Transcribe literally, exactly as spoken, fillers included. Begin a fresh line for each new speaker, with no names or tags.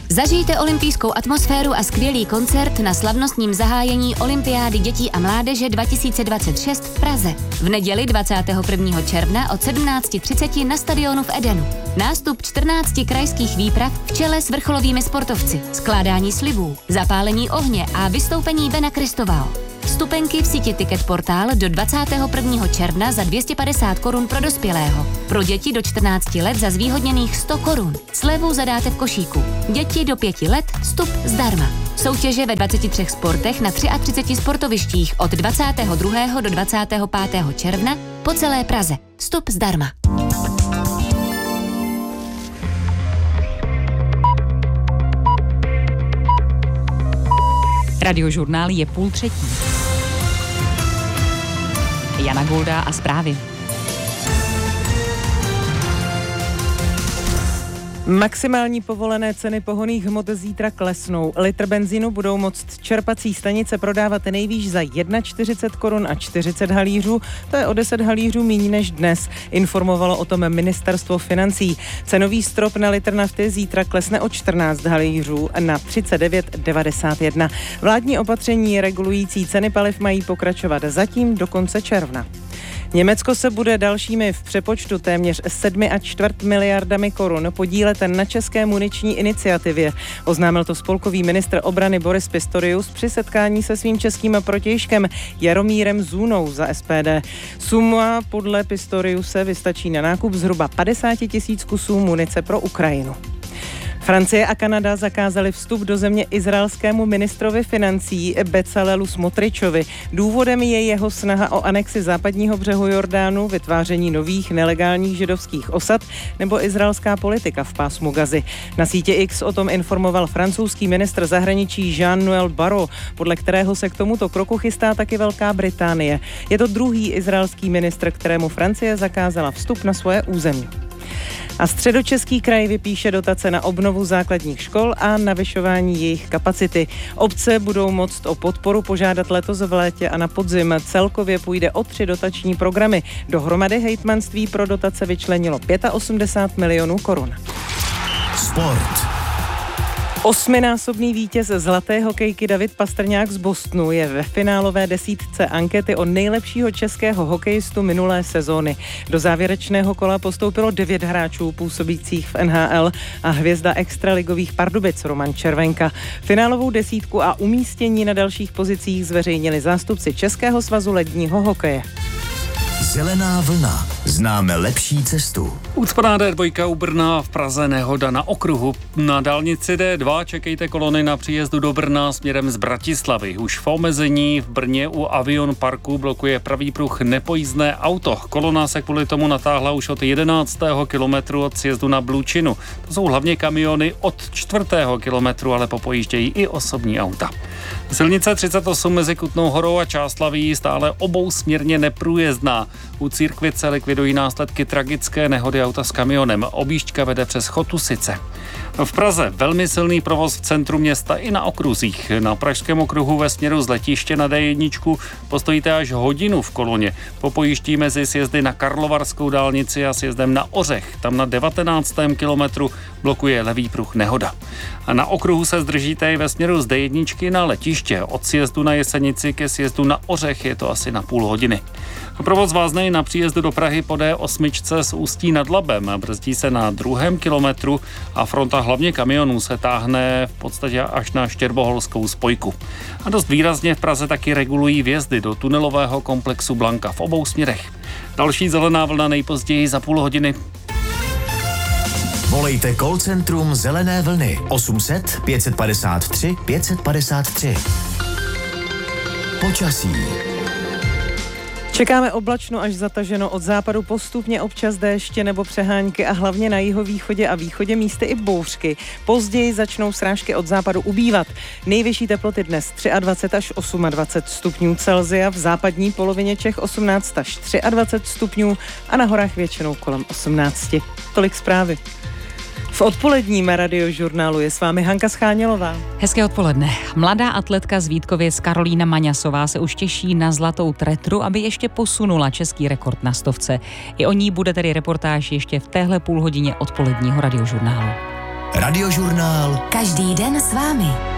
Zažijte olympijskou atmosféru a skvělý koncert na slavnostním zahájení Olympiády dětí a mládeže dva tisíce dvacet šest v Praze. V neděli dvacátého prvního června od sedmnáct třicet na stadionu v Edenu. Nástup čtrnácti krajských výprav v čele s vrcholovými sportovci, skládání slibů, zapálení ohně a vystoupení Bena Kristovao. Vstupenky v síti Ticket Portál do dvacátého prvního června za dvě stě padesát korun pro dospělého. Pro děti do čtrnácti let za zvýhodněných sto korun. Slevu zadáte v košíku. Děti do pěti let vstup zdarma. Soutěže ve dvaceti třech sportech na třiceti třech sportovištích od dvacátého druhého do dvacátého pátého června po celé Praze. Vstup zdarma.
Radiožurnál je půl třetí. Jana Golda a zprávy.
Maximální povolené ceny pohonných hmot zítra klesnou. Litr benzínu budou moct čerpací stanice prodávat nejvýš za čtyřicet jedna korun a čtyřicet halířů, to je o deset halířů míň než dnes, informovalo o tom ministerstvo financí. Cenový strop na litr nafty zítra klesne o čtrnáct halířů na třicet devět devadesát jedna. Vládní opatření regulující ceny paliv mají pokračovat zatím do konce června. Německo se bude dalšími v přepočtu téměř sedmi a čtvrt miliardami korun podílet na české muniční iniciativě. Oznámil to spolkový ministr obrany Boris Pistorius při setkání se svým českým protějškem Jaromírem Zůnou za S P D. Suma podle Pistoriuse vystačí na nákup zhruba padesát tisíc kusů munice pro Ukrajinu. Francie a Kanada zakázaly vstup do země izraelskému ministrovi financí Bezalelu Smotričovi. Důvodem je jeho snaha o anexi západního břehu Jordánu, vytváření nových nelegálních židovských osad nebo izraelská politika v pásmu Gazy. Na sítě X o tom informoval francouzský ministr zahraničí Jean-Noël Barrot, podle kterého se k tomuto kroku chystá taky Velká Británie. Je to druhý izraelský ministr, kterému Francie zakázala vstup na svoje území. A Středočeský kraj vypíše dotace na obnovu základních škol a navyšování jejich kapacity. Obce budou moct o podporu požádat letos v létě a na podzim. Celkově půjde o tři dotační programy. Dohromady hejtmanství pro dotace vyčlenilo osmdesát pět milionů korun.
Sport.
Osminásobný vítěz zlaté hokejky David Pastrňák z Bostonu je ve finálové desítce ankety o nejlepšího českého hokejistu minulé sezóny. Do závěrečného kola postoupilo devět hráčů působících v N H L a hvězda extraligových Pardubic Roman Červenka. Finálovou desítku a umístění na dalších pozicích zveřejnili zástupci Českého svazu ledního hokeje.
Zelená vlna. Známe lepší cestu.
Ucpaná D dva u Brna, v Praze nehoda na okruhu. Na dálnici D dva čekejte kolony na příjezdu do Brna směrem z Bratislavy. Už v omezení v Brně u Avion Parku blokuje pravý pruh nepojízdné auto. Kolona se kvůli tomu natáhla už od jedenáctého kilometru od sjezdu na Blučinu. To jsou hlavně kamiony od čtvrtého kilometru, ale popojíždějí i osobní auta. Silnice třicet osm mezi Kutnou Horou a Čáslaví stále obousměrně neprůjezdná. U Církvice likvidují následky tragické nehody auta s kamionem. Objížďka vede přes Chotusice. V Praze velmi silný provoz v centru města i na okruzích. Na pražském okruhu ve směru z letiště na D jedna postojíte až hodinu v koloně. Po pojíždí mezi sjezdy na Karlovarskou dálnici a sjezdem na Ořech. Tam na devatenáctém kilometru blokuje levý pruh nehoda. A na okruhu se zdržíte i ve směru z D jedna na letiště. Od sjezdu na Jesenici ke sjezdu na Ořech je to asi na půl hodiny. Provoz váznej na příjezdu do Prahy po D osm z Ústí nad Labem. Brzdí se na druhém kilometru a fronta hlavně kamionů se táhne v podstatě až na Štěrboholskou spojku. A dost výrazně v Praze taky regulují vjezdy do tunelového komplexu Blanka v obou směrech. Další zelená vlna nejpozději za půl hodiny.
Volejte call centrum Zelené vlny osm set pět padesát tři pět padesát tři. Počasí.
Čekáme oblačno až zataženo, od západu postupně občas déště nebo přehánky a hlavně na jihovýchodě a východě místy i bouřky. Později začnou srážky od západu ubývat. Nejvyšší teploty dnes dvacet tři až dvacet osm stupňů Celsia, v západní polovině Čech osmnáct až dvacet tři stupňů a na horách většinou kolem osmnáct. Tolik zprávy. V odpoledním radiožurnálu je s vámi Hanka Schánělová.
Hezké odpoledne. Mladá atletka z Vítkovic Karolína Maňasová se už těší na zlatou tretru, aby ještě posunula český rekord na stovce. I o ní bude tedy reportáž ještě v téhle půlhodině odpoledního radiožurnálu.
Radiožurnál.
Každý den s vámi.